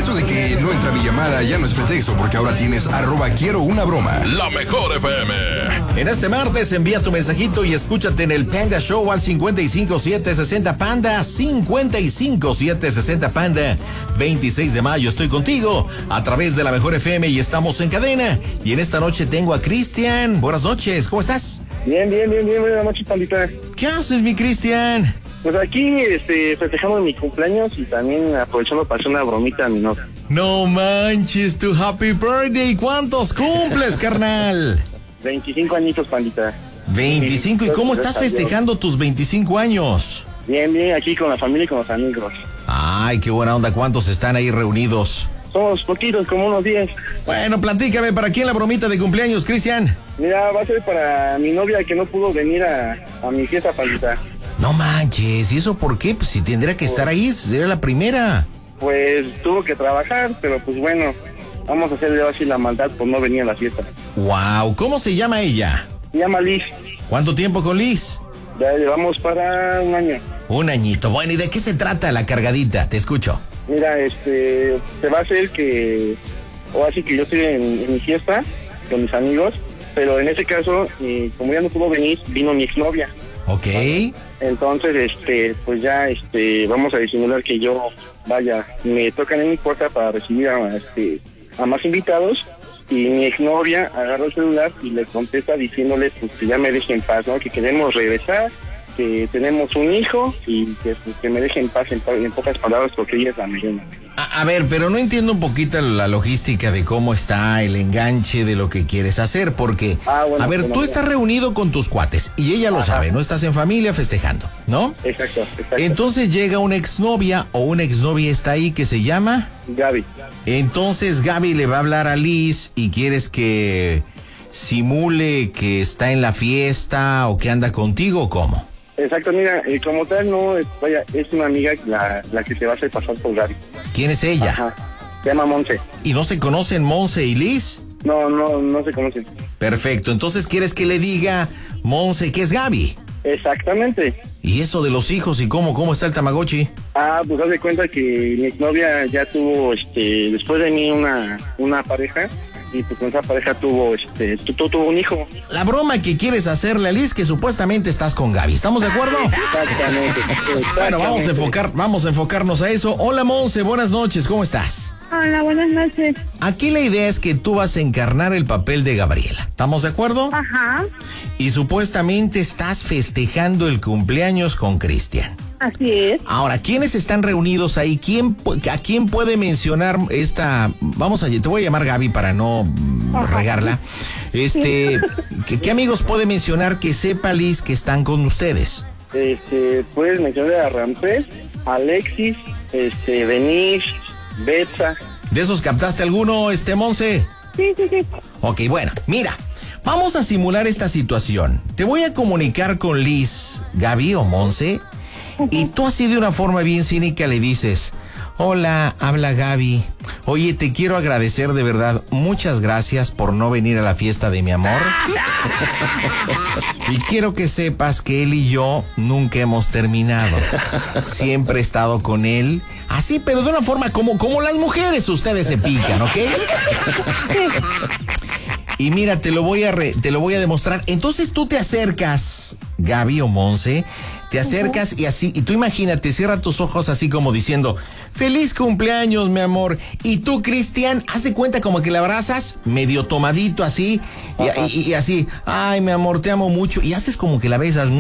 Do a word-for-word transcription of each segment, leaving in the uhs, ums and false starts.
Eso de que no entra mi llamada ya no es pretexto, porque ahora tienes arroba quiero una broma. La mejor F M. En este martes envía tu mensajito y escúchate en el Panda Show al cincuenta y cinco siete sesenta Panda, cincuenta y cinco siete sesenta Panda. veintiséis de mayo estoy contigo a través de la mejor F M y estamos en cadena. Y en esta noche tengo a Cristian. Buenas noches, ¿cómo estás? Bien, bien, bien, bien, buenas noches, pandita. ¿Qué haces, mi Cristian? Pues aquí, este, festejando mi cumpleaños y también aprovechando para hacer una bromita a mi novia. No manches, tu happy birthday. ¿Cuántos cumples, carnal? veinticinco añitos, pandita. veinticinco. ¿Y cómo estás festejando tus veinticinco años? Bien, bien, aquí con la familia y con los amigos. Ay, qué buena onda. ¿Cuántos están ahí reunidos? Somos poquitos, como unos diez. Bueno, platícame, ¿para quién la bromita de cumpleaños, Cristian? Mira, va a ser para mi novia que no pudo venir a, a mi fiesta, pandita. No manches, ¿y eso por qué? Pues si tendría que estar ahí, era la primera. Pues tuvo que trabajar, pero pues bueno, vamos a hacerle así la maldad por no venir a la fiesta. Wow, ¿cómo se llama ella? Se llama Liz. ¿Cuánto tiempo con Liz? Ya llevamos para un año. Un añito. Bueno, ¿y de qué se trata la cargadita? Te escucho. Mira, este, se va a hacer que, o así que yo estoy en, en mi fiesta con mis amigos, pero en ese caso, eh, como ya no pudo venir, vino mi exnovia. Ok. Entonces, este, pues ya, este, vamos a disimular que yo, vaya, me tocan en mi puerta para recibir a, este, a más invitados, y mi exnovia agarra el celular y le contesta diciéndole, pues, que ya me deje en paz, ¿no? Que queremos regresar, que tenemos un hijo y que, pues, que me deje en paz, en, en pocas palabras, porque ella es la mayor. A, a ver, pero no entiendo un poquito la logística de cómo está el enganche de lo que quieres hacer, porque, ah, bueno, a ver, bueno, tú mira. estás reunido con tus cuates y ella lo Ajá. sabe, no estás en familia festejando, ¿no? Exacto, exacto. Entonces llega una exnovia o una exnovia está ahí que se llama Gaby. Entonces Gaby le va a hablar a Liz y quieres que simule que está en la fiesta o que anda contigo, ¿o cómo? Exacto, mira, eh, como tal, no, es, vaya, es una amiga la, la que se va a hacer pasar por Gaby. ¿Quién es ella? Ajá. Se llama Monse. ¿Y no se conocen Monse y Liz? No, no, no se conocen. Perfecto, entonces quieres que le diga Monse que es Gaby. Exactamente. ¿Y eso de los hijos y cómo, cómo está el Tamagotchi? Ah, pues haz de cuenta que mi exnovia ya tuvo, este, después de mí una, una pareja, y pues con esa pareja tuvo, este, tu, tu, tuvo un hijo. La broma que quieres hacerle a Liz que supuestamente estás con Gaby, ¿estamos de acuerdo? Exactamente. exactamente. Bueno, vamos a enfocar, vamos a enfocarnos a eso. Hola Monse, buenas noches, ¿cómo estás? Hola, buenas noches. Aquí la idea es que tú vas a encarnar el papel de Gabriela, ¿estamos de acuerdo? Ajá, Y supuestamente estás festejando el cumpleaños con Cristian. así es. Ahora, ¿quiénes están reunidos ahí? ¿Quién, pu- ¿A quién puede mencionar esta? Vamos a, te voy a llamar Gaby para no mm, regarla. Este, ¿qué, qué amigos puede mencionar que sepa Liz que están con ustedes? Este, puedes mencionar a Ramsés, Alexis, este, Denise, Betsa. ¿De esos captaste alguno, este Monse? Sí, sí, sí. Ok, bueno, mira, vamos a simular esta situación. Te voy a comunicar con Liz, Gaby o Monse, y tú así de una forma bien cínica le dices: hola, habla Gaby. Oye, te quiero agradecer de verdad. Muchas gracias por no venir a la fiesta de mi amor. Y quiero que sepas que él y yo nunca hemos terminado. Siempre he estado con él. Así, pero de una forma como, como las mujeres ustedes se pican, ¿ok? Y mira, te lo voy a re, te lo voy a demostrar. Entonces tú te acercas, Gaby o Monse, te acercas y así, y tú imagínate, cierra tus ojos así como diciendo: feliz cumpleaños, mi amor. Y tú, Cristian, hace cuenta como que la abrazas, medio tomadito así, y, y, y así: ay, mi amor, te amo mucho. Y haces como que la besas.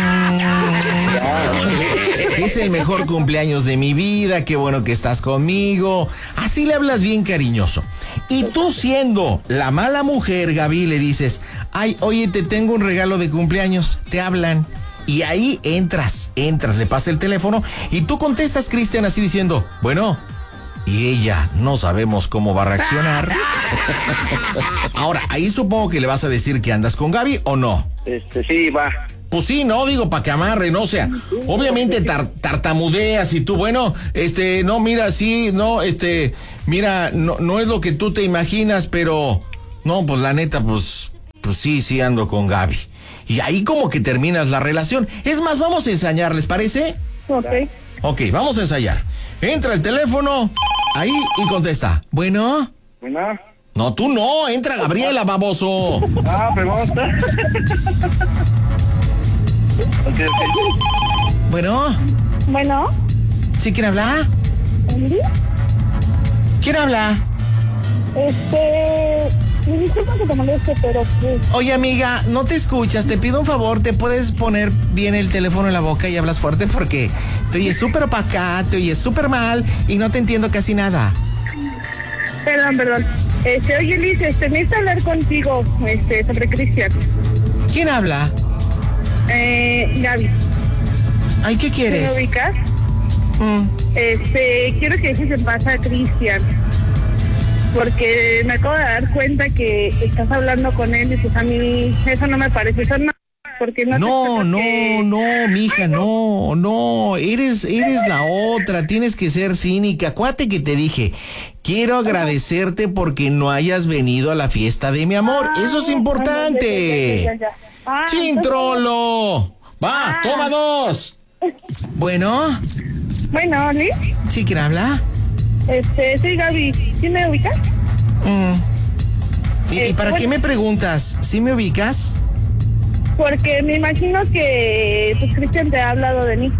Es el mejor cumpleaños de mi vida, qué bueno que estás conmigo. Así le hablas bien cariñoso. Y tú, siendo la mala mujer, Gaby, le dices: ay, oye, te tengo un regalo de cumpleaños. Te hablan. Y ahí entras, entras, le pasa el teléfono y tú contestas, Cristian, así diciendo: bueno. Y ella, no sabemos cómo va a reaccionar. Ahora, ahí supongo que le vas a decir que andas con Gaby, ¿o no? Este, sí, va. Pues sí, no, digo, para que amarre, no, o sea, obviamente tar, tartamudeas y tú, bueno, este, no, mira, sí, no, este, mira, no, no es lo que tú te imaginas, pero, no, pues la neta, pues, pues sí, sí ando con Gaby. Y ahí como que terminas la relación. Es más, vamos a ensayar, ¿les parece? Ok. Ok, vamos a ensayar. Entra el teléfono ahí y contesta. Bueno. Bueno. No, tú no, entra Gabriela, baboso. Ah, pregunta. Okay, okay. Bueno. Bueno. ¿Sí quién habla? ¿Andy? ¿Quién habla? Este... Me disculpa que te moleste, pero pues... Oye, amiga, no te escuchas, te pido un favor, ¿te puedes poner bien el teléfono en la boca y hablas fuerte? Porque te oyes súper opaca, te oyes súper mal y no te entiendo casi nada. Perdón, perdón. Este, oye, Liz, este, necesito hablar contigo, este, sobre Cristian. ¿Quién habla? Eh, Gaby. Ay, ¿qué quieres? ¿Me ubicas? Mm. Este, quiero que dejes en paz a Cristian. Porque me acabo de dar cuenta que estás hablando con él y pues a mí eso no me parece. Eso no, porque no, No, no, que... no, mija, no, no, eres, eres la otra, tienes que ser cínica. Acuérdate que te dije, quiero agradecerte porque no hayas venido a la fiesta de mi amor, Ah, eso es importante. ya, ya, ya, ya. Ah, ¡Chintrolo! Va, Ah. toma dos. Bueno, entonces- Bueno, Liz, ¿sí quién habla? este, soy Gaby. ¿Sí me ubicas? Mm. ¿Y, y para qué me preguntas? ¿Sí me ubicas? Porque me imagino que pues Cristian te ha hablado de mí.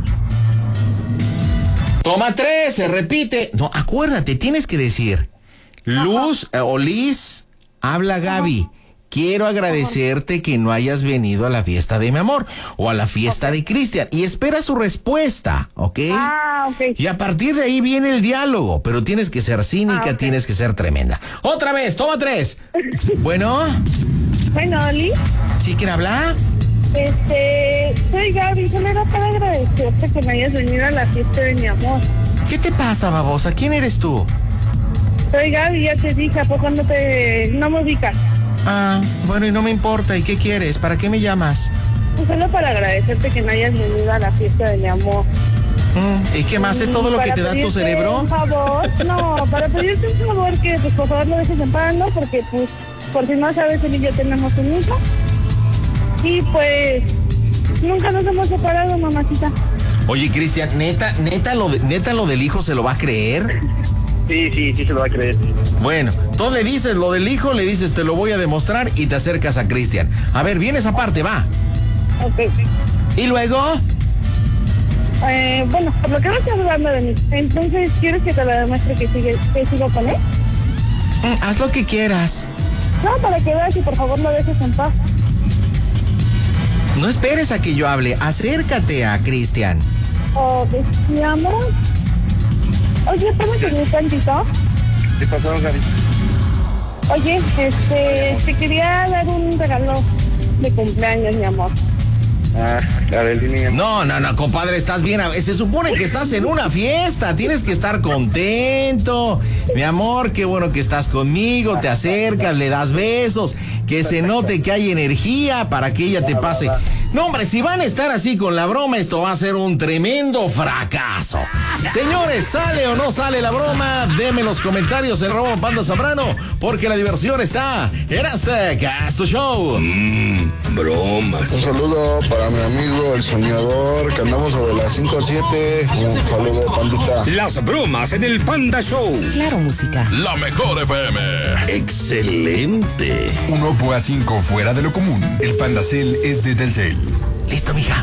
Toma tres, se repite. No, acuérdate, tienes que decir, Luz eh, o Liz, habla Gaby. Quiero agradecerte que no hayas venido a la fiesta de mi amor o a la fiesta de Cristian. Y espera su respuesta, ¿ok? Ah, ok. Y a partir de ahí viene el diálogo, pero tienes que ser cínica, Ah, ok. tienes que ser tremenda. Otra vez, toma tres. Bueno, Bueno, Liz, ¿sí quién habla? este, soy Gaby. Solo era para agradecerte que me hayas venido a la fiesta de mi amor. ¿Qué te pasa, babosa? ¿Quién eres tú? Soy Gaby, ya te dije, ¿a poco no te, no me ubicas? Ah, bueno, y no me importa. ¿Y qué quieres? ¿Para qué me llamas? Pues solo para agradecerte que me hayas venido a la fiesta de mi amor. Mm, ¿Y qué más? ¿Es todo lo que Para te da tu pedirte cerebro? Un favor, no, para pedirte un favor que pues por favor lo dejes en paz, ¿no? Porque pues, por si no sabes, él y yo tenemos un hijo. Y pues, nunca nos hemos separado, mamacita. Oye, Cristian, neta, neta lo, de- neta lo del hijo se lo va a creer. Sí, sí, sí se lo va a creer. Bueno, tú le dices lo del hijo, le dices te lo voy a demostrar y te acercas a Cristian. A ver, viene esa parte, va. Ok. Y luego, Eh, bueno, por lo que no estás hablando de mí, entonces, ¿quieres que te lo demuestre que, sigue, que sigo con él? mm, haz lo que quieras. No, para que veas y por favor lo dejes en paz. No esperes a que yo hable, acércate a Cristian. O pues, mi amor. Oye, espérame un tantito. ¿Qué pasó, Gaby? Oye, este, te quería dar un regalo de cumpleaños, mi amor. Ah, a ver, dime. No, no, no, compadre, estás bien. Se supone que estás en una fiesta, tienes que estar contento. Mi amor, qué bueno que estás conmigo, te acercas, le das besos, que se note que hay energía para que ella te pase. No, hombre, si van a estar así con la broma, esto va a ser un tremendo fracaso. Señores, ¿sale o no sale la broma? Denme los comentarios en arroba Panda Zambrano, porque la diversión está en este Casto Show. Mmm, bromas. Un saludo para mi amigo el soñador, que andamos sobre las cinco a siete. Un saludo, pandita. Las bromas en el Panda Show. Claro, música. La mejor F M. Excelente. Un Oppo A cinco fuera de lo común. El Pandacel es de Telcel. Listo, mija.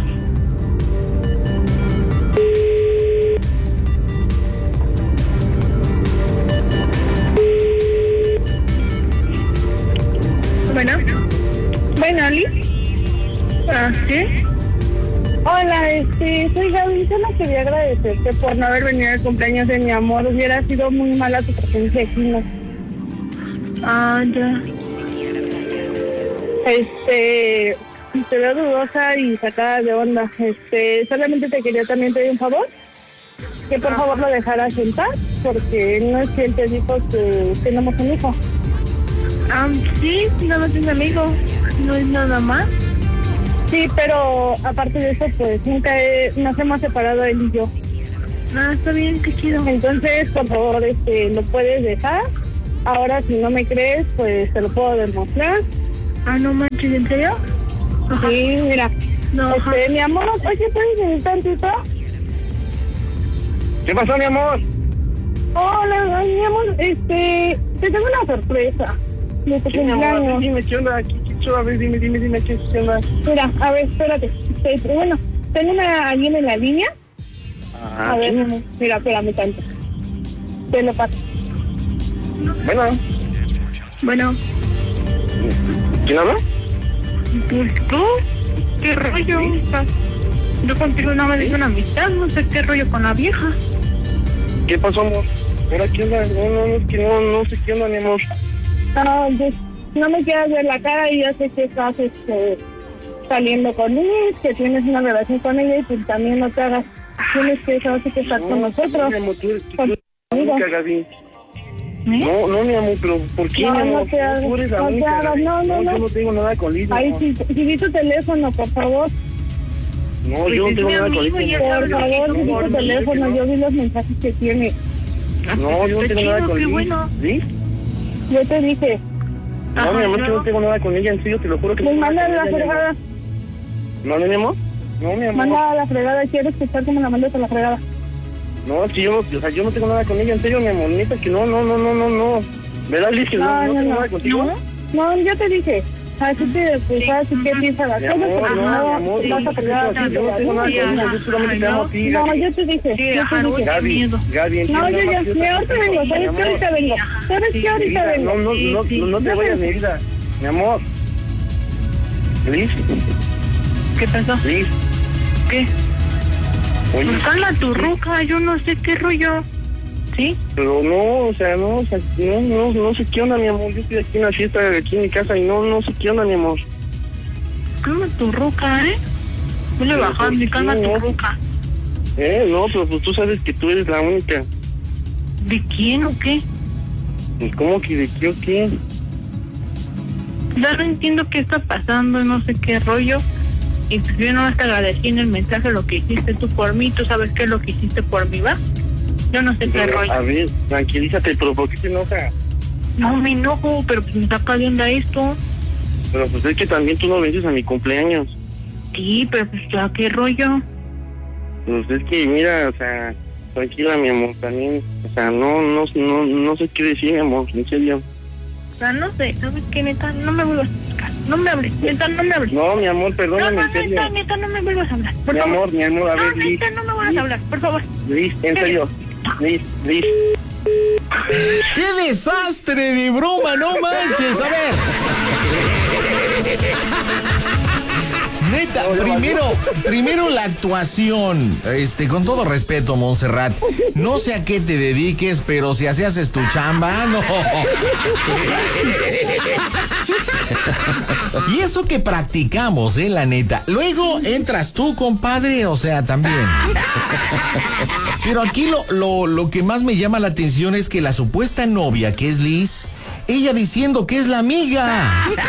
Bueno. Bueno, Liz. Ah, ¿sí? Hola, este, soy Gaby. Solo quería agradecerte por no haber venido al cumpleaños de mi amor. Hubiera sido muy mala tu presencia aquí, ¿no? Ah, ya. Este, te veo dudosa y sacada de onda. Este, solamente te quería también pedir un favor. Que por favor lo dejaras en paz, porque no es que él te dijo que tenemos un hijo. Ah, sí, no no tiene amigo, no es nada más. Sí, pero aparte de eso, pues nunca he- nos hemos separado él y yo. Ah, está bien, qué chido. Entonces, por favor, este, lo puedes dejar. Ahora, si no me crees, pues te lo puedo demostrar. Ah, no manches, ¿en serio? Ajá. Sí, mira. No, este, mi amor, oye, ¿puedes venir tantito? ¿Qué pasó, mi amor? Hola, mi amor, este, te tengo una sorpresa. De tu cumpleaños. Dime, ¿qué onda? ¿Qué, qué, a ver, dime, dime, dime, ¿qué onda? Mira, a ver, espérate. Este, bueno, tengo una alguien en la línea. Ah, a ver, ¿qué? Mira, espérame tanto. Te lo paso. Bueno. Bueno. ¿Quién habla? Pues tú, ¿qué rollo? Yo contigo no me digo una amistad, no sé qué rollo con la vieja. ¿Qué pasó, amor? ¿Ahora qué onda? No, no, no, es que no, no sé qué onda, mi amor. No, pues, no me quieras ver la cara y ya sé que estás este, saliendo con Liz, que tienes una relación con ella y pues también no te hagas, tienes que saber que estás no, con nosotros. No, mi amor, tú eres, tú eres la única, Gaby. ¿Eh? No, no, mi amor, pero ¿por qué, no, mi amor? No te hagas, tú eres la no te única, hagas, no, no, no. Yo no tengo nada con Liz, Ay, si, si vi tu teléfono, por favor. No, yo no tengo nada con Liz. Por favor, si vi tu teléfono, yo vi los mensajes que tiene. No, yo no tengo nada con Liz. ¿Liz? Yo te dije. No, mi amor, yo no tengo nada con ella, en serio, te lo juro que no. Pues manda a la fregada. ¿No, mi amor? No, mi amor. Manda a la fregada, quiero escuchar cómo la mandas a la fregada. No, es que yo no, o sea, yo no tengo nada con ella, en serio, mi amor, neta, que no, no, no, no, no, no. ¿Verdad, Liz, que no, no, no, no tengo nada contigo? No, no, yo te dije. Así que, pues, así que empieza la cosa, porque no, vas a pegar. Yo no tengo nada con ella, yo solamente te amo a ti, No, yo te dije, yo te dije. Gaby, Gaby, no, yo ya, me ahorita vengo, ¿sabes qué? Ahorita vengo. ¿Sabes qué? Ahorita vengo. No, no, no, no te vayas, mi vida, mi amor. Liz. ¿Qué pasó? Liz. ¿Qué? Oye. Pues calma tu ruca, yo no sé qué rollo. ¿Sí? Pero no, o sea, no, o sea, no, no, no sé qué onda, mi amor. Yo estoy aquí en la fiesta, aquí en mi casa, y no, no sé qué onda, mi amor. Calma tu ruca, ¿eh? Vele bajando y calma tu ruca. Eh, no, pero pues tú sabes que tú eres la única. ¿De quién o qué? ¿Cómo que de qué o qué? Ya no entiendo qué está pasando, no sé qué rollo. Y pues yo no te agradecí en el mensaje lo que hiciste tú por mí. Tú sabes qué es lo que hiciste por mí, ¿va? Yo no sé qué rollo. A ver, tranquilízate, pero ¿por qué te enoja? No me enojo, pero pues me saca de onda esto. Pero pues es que también tú no vences a mi cumpleaños. Sí, pero pues ¿a qué rollo? Pues es que mira, o sea, tranquila, mi amor, también, o sea, no, no, no, no sé qué decir, mi amor, en serio. O sea, no sé, ¿sabes qué, neta? No me vuelvas a buscar, no me hables, neta, no me hables. No, mi amor, perdóname, no, no, en serio. neta, neta, no me vuelvas a hablar, por mi favor. amor, mi amor, a ver, no, Liz. No, neta, no me vuelvas a hablar, por favor. Liz, en serio, Liz, Liz. ¡Qué desastre de broma! ¡No manches! A ver. Neta, primero, primero la actuación. Este, con todo respeto, Montserrat. No sé a qué te dediques, pero si así haces tu chamba, no. Y eso que practicamos, eh, la neta. Luego entras tú, compadre, o sea, también. Pero aquí lo, lo, lo que más me llama la atención es que la supuesta novia, que es Liz, ella diciendo que es la amiga.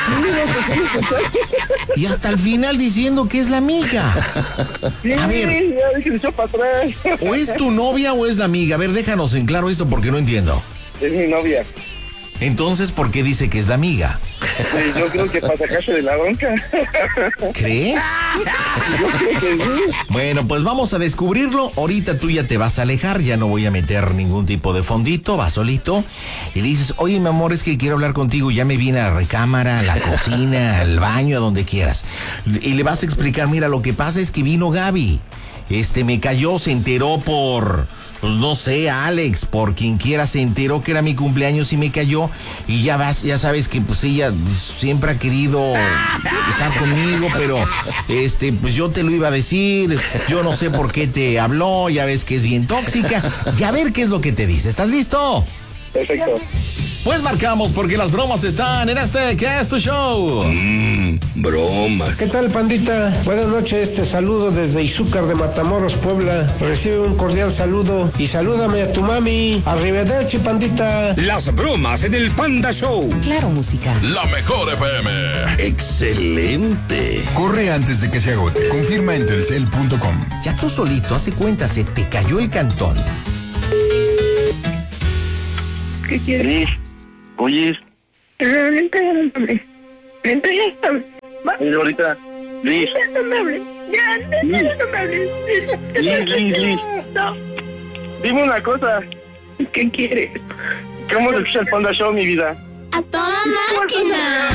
Y hasta el final diciendo que es la amiga. A ver, o es tu novia o es la amiga. A ver, déjanos en claro esto porque no entiendo. Es mi novia. Entonces, ¿por qué dice que es la amiga? Sí, yo creo que para sacarse de la bronca. ¿Crees? Yo creo que sí. Bueno, pues vamos a descubrirlo. Ahorita tú ya te vas a alejar, ya no voy a meter ningún tipo de fondito, vas solito. Y le dices, oye, mi amor, es que quiero hablar contigo. Ya me vine a la recámara, a la cocina, al baño, a donde quieras. Y le vas a explicar, mira, lo que pasa es que vino Gaby. Este, me cayó, se enteró por... Pues no sé, Alex, por quien quiera, se enteró que era mi cumpleaños y me cayó. Y ya vas, ya sabes que pues ella siempre ha querido estar conmigo, pero este, pues yo te lo iba a decir. Yo no sé por qué te habló, ya ves que es bien tóxica. Y a ver qué es lo que te dice. ¿Estás listo? Perfecto. Pues marcamos porque las bromas están en este que es tu show. Mmm, bromas. ¿Qué tal, pandita? Buenas noches, te saludo desde Izúcar de Matamoros, Puebla. Recibe un cordial saludo y salúdame a tu mami. Arrivederci, pandita. Las bromas en el Panda Show. Claro, música. La mejor F M. Excelente. Corre antes de que se agote. Confirma en telcel punto com. Ya tú solito, hace cuenta, se te cayó el cantón. ¿Qué quieres? Liz, oye, Pero no me hables. y ahorita, Liz, Ya no me hables. Ya, ya no me hables. Liz, Liz, Liz. No. Dime una cosa. ¿Qué quieres? ¿Cómo se escucha el Panda Show, mi vida? ¡A toda máquina!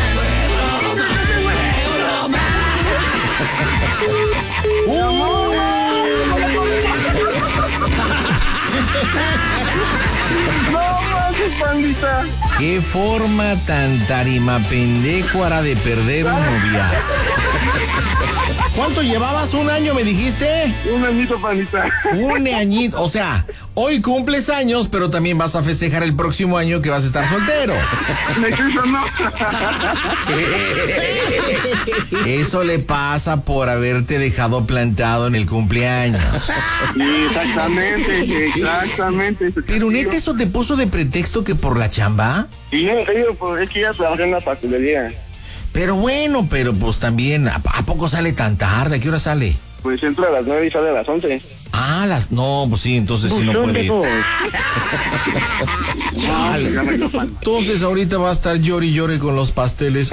¡No manches, pandita! ¡Qué forma tan tarimapendécuara de perder un noviazgo! ¿Cuánto llevabas? ¿Un año me dijiste? Un añito, pandita. Un añito, o sea, hoy cumples años, pero también vas a festejar el próximo año que vas a estar soltero. ¿Me quiso no? Eso le pasa por haberte dejado plantado en el cumpleaños. Sí, exactamente, exactamente. Pero neta, ¿eso te puso de pretexto que por la chamba? Sí, en serio, pues es que ya trabajé en la pastelería. Pero bueno, pero pues también, ¿a, ¿a poco sale tan tarde? ¿A qué hora sale? Pues entra a las nueve y sale a las once. Ah, las... No, pues sí, entonces sí no puede ir. Vale. Entonces ahorita va a estar llore y llore con los pasteles.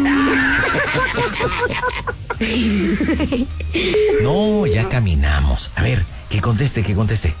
No, ya caminamos. A ver, que conteste, que conteste.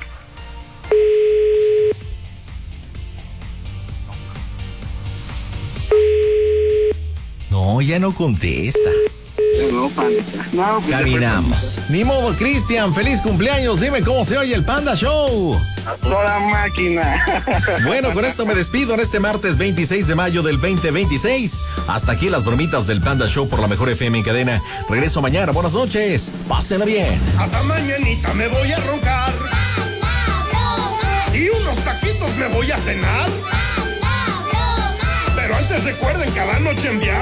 No, ya no contesta. No, pandita. No, pues Caminamos. Ni modo, Cristian, feliz cumpleaños. Dime cómo se oye el Panda Show. A toda máquina. Bueno, con esto me despido en este martes veintiséis de mayo del veinte veintiséis. Hasta aquí las bromitas del Panda Show por la mejor F M en cadena. Regreso mañana. Buenas noches. Pásenla bien. Hasta mañanita me voy a roncar. Y unos taquitos me voy a cenar. Pero antes recuerden cada noche enviar